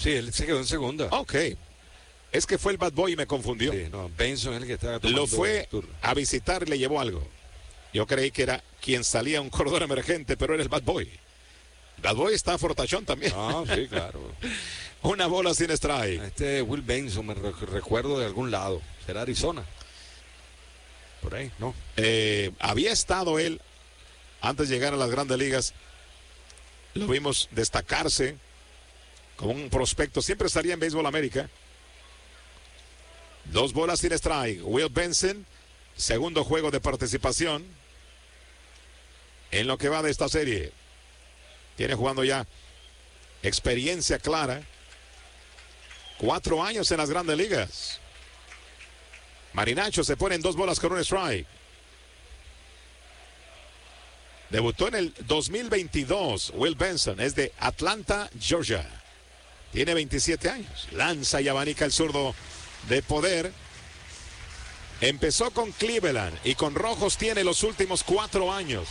Sí, él se quedó en segunda. Ok. Es que fue el Bad Boy y me confundió. Sí, no, Benson es el que estaba tomando Lo fue turno. a visitar y le llevó algo. Yo creí que era quien salía un corredor emergente, pero era el Bad Boy. Bad Boy está fortachón también. Ah, sí, claro. Una bola sin strike. Este Will Benson me recuerdo de algún lado. ¿Será Arizona? Por ahí, ¿no? Había estado él antes de llegar a las grandes ligas. Lo vimos destacarse como un prospecto. Siempre estaría en Béisbol América. 2 bolas sin strike. Will Benson, segundo juego de participación en lo que va de esta serie. Tiene jugando ya experiencia clara. 4 años en las grandes ligas. Marinacho se pone en 2 bolas con un strike. Debutó en el 2022. Will Benson es de Atlanta, Georgia. Tiene 27 años. Lanza y abanica el zurdo de poder. Empezó con Cleveland y con Rojos tiene los últimos 4 años.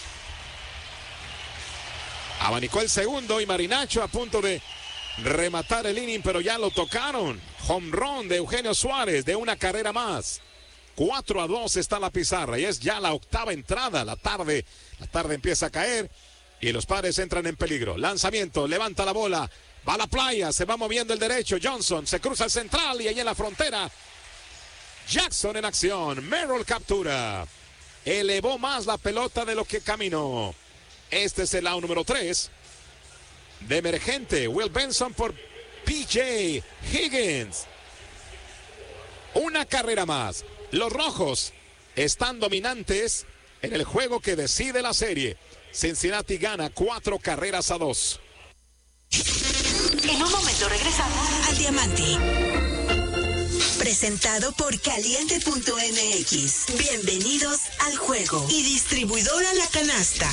Abanicó el segundo y Marinacho a punto de rematar el inning, pero ya lo tocaron. Home run de Eugenio Suárez de una carrera más. 4-2 está la pizarra y es ya la octava entrada. La tarde empieza a caer y los Padres entran en peligro. Lanzamiento, levanta la bola, va a la playa, se va moviendo el derecho. Johnson se cruza el central y ahí en la frontera Jackson en acción. Merrill captura. Elevó más la pelota de lo que caminó. Este es el out número 3 de emergente. Will Benson por P.J. Higgins. Una carrera más. Los Rojos están dominantes en el juego que decide la serie. Cincinnati gana 4-2. En un momento regresamos al Diamante. Presentado por Caliente.mx. Bienvenidos al juego. Y distribuidora La Canasta.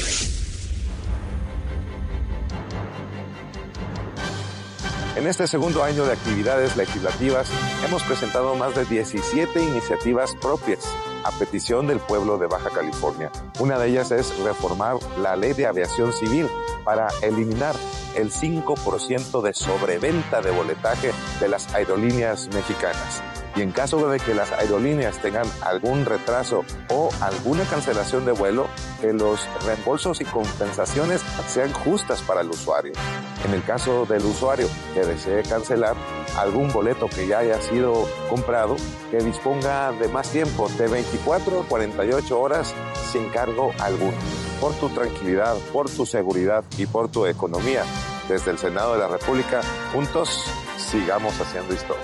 En este segundo año de actividades legislativas, hemos presentado más de 17 iniciativas propias a petición del pueblo de Baja California. Una de ellas es reformar la Ley de Aviación Civil para eliminar el 5% de sobreventa de boletaje de las aerolíneas mexicanas. Y en caso de que las aerolíneas tengan algún retraso o alguna cancelación de vuelo, que los reembolsos y compensaciones sean justas para el usuario. En el caso del usuario que desee cancelar algún boleto que ya haya sido comprado, que disponga de más tiempo, de 24 a 48 horas sin cargo alguno. Por tu tranquilidad, por tu seguridad y por tu economía, desde el Senado de la República, juntos sigamos haciendo historia.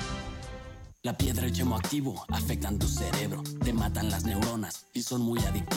La piedra y el yemo activo afectan tu cerebro, te matan las neuronas y son muy adictivos.